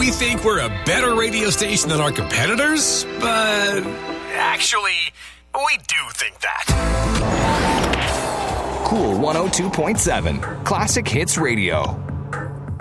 We think we're a better radio station than our competitors, but actually, we do think that. Cool 102.7 Classic Hits Radio.